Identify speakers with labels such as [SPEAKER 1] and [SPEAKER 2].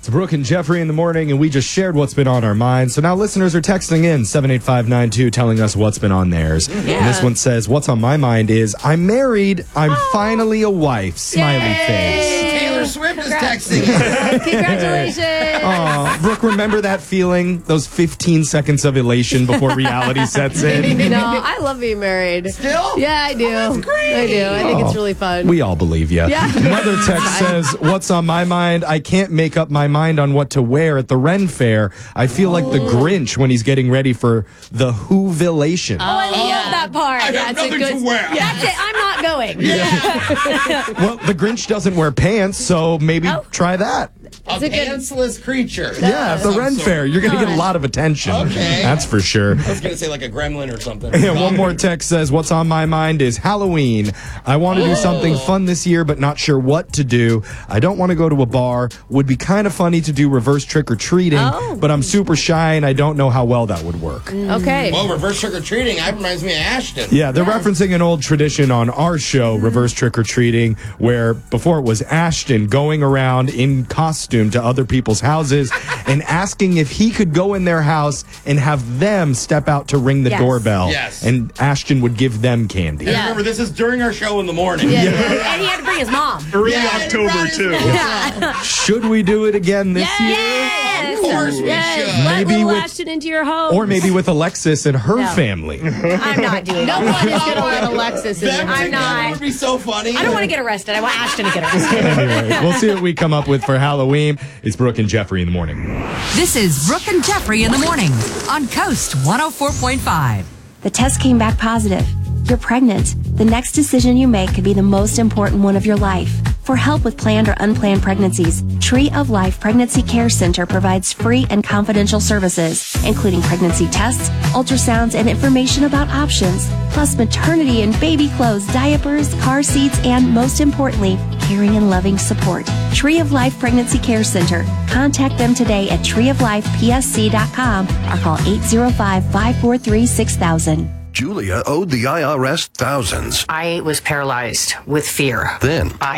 [SPEAKER 1] Brooke and Jeffrey in the morning, and we just shared what's been on our minds. So now listeners are texting in 78592 telling us what's been on theirs. And this one says, what's on my mind is, I'm married. I'm finally a wife. Smiley face.
[SPEAKER 2] Taylor Swift is texting.
[SPEAKER 3] Congratulations.
[SPEAKER 1] Brooke, remember that feeling? Those 15 seconds of elation before reality sets in?
[SPEAKER 3] No, I love being married.
[SPEAKER 2] Still?
[SPEAKER 3] Yeah, I do.
[SPEAKER 2] Oh, that's great.
[SPEAKER 3] I do. I think it's really fun.
[SPEAKER 1] We all believe you.
[SPEAKER 3] Yeah.
[SPEAKER 1] Another text says, what's on my mind? I can't make up my mind on what to wear at the Ren Fair. I feel like the Grinch when he's getting ready for the Whovilation.
[SPEAKER 3] I love that part.
[SPEAKER 2] I got nothing to wear.
[SPEAKER 3] That's it. I'm not going.
[SPEAKER 1] Well, the Grinch doesn't wear pants, so maybe try that.
[SPEAKER 2] A pantsless creature.
[SPEAKER 1] Yeah, at the Ren Fair. You're going to get a lot of attention.
[SPEAKER 2] Okay.
[SPEAKER 1] That's for sure.
[SPEAKER 2] I was going to say like a gremlin or something.
[SPEAKER 1] And one more text says, what's on my mind is Halloween. I want to do something fun this year, but not sure what to do. I don't want to go to a bar. Would be kind of funny to do reverse trick-or-treating, but I'm super shy and I don't know how well that would work.
[SPEAKER 3] Okay.
[SPEAKER 2] Well, reverse trick-or-treating, that reminds me of Ashton.
[SPEAKER 1] Yeah, they're referencing an old tradition on our show, Reverse Trick-or-Treating, where before it was Ashton going around in costume to other people's houses and asking if he could go in their house and have them step out to ring the doorbell.
[SPEAKER 2] Yes.
[SPEAKER 1] And Ashton would give them candy.
[SPEAKER 2] And remember, this is during our show in the morning.
[SPEAKER 3] Yeah. And he had to bring his mom.
[SPEAKER 4] Early October, too.
[SPEAKER 1] Should we do it again this year?
[SPEAKER 3] Yes.
[SPEAKER 2] Of course we should.
[SPEAKER 3] Let
[SPEAKER 1] Maybe
[SPEAKER 3] little
[SPEAKER 1] with-
[SPEAKER 3] Ashton into your home.
[SPEAKER 1] Or maybe with Alexis and her family.
[SPEAKER 3] I'm not doing that. No one is going to let Alexis in
[SPEAKER 2] Them
[SPEAKER 3] there. I'm
[SPEAKER 2] together
[SPEAKER 3] not.
[SPEAKER 2] would be so funny.
[SPEAKER 3] I don't want to get arrested. I want Ashton to get arrested.
[SPEAKER 1] Anyway, we'll see what we come up with for Halloween. It's Brooke and Jeffrey in the morning.
[SPEAKER 5] This is Brooke and Jeffrey in the morning on Coast 104.5.
[SPEAKER 6] The test came back positive. You're pregnant. The next decision you make could be the most important one of your life. For help with planned or unplanned pregnancies, Tree of Life Pregnancy Care Center provides free and confidential services, including pregnancy tests, ultrasounds, and information about options, plus maternity and baby clothes, diapers, car seats, and most importantly, caring and loving support. Tree of Life Pregnancy Care Center. Contact them today at treeoflifepsc.com or call 805-543-6000.
[SPEAKER 7] Julia owed the IRS thousands.
[SPEAKER 8] I was paralyzed with fear.
[SPEAKER 7] Then